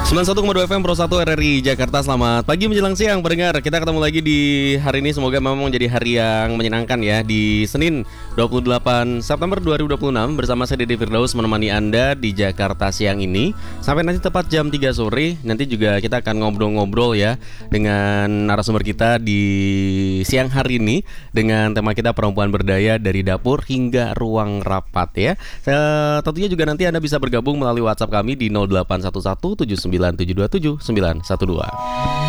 91,2 FM Pro 1 RRI Jakarta. Selamat pagi menjelang siang pendengar. Kita ketemu lagi di hari ini. Semoga memang menjadi hari yang menyenangkan ya. Di Senin 28 September 2026 bersama saya Dede Firdaus menemani Anda di Jakarta siang ini sampai nanti tepat jam 3 sore. Nanti juga kita akan ngobrol-ngobrol ya dengan narasumber kita di siang hari ini dengan tema kita perempuan berdaya dari dapur hingga ruang rapat ya. Tentunya juga nanti Anda bisa bergabung melalui WhatsApp kami di 0811 79 727 912.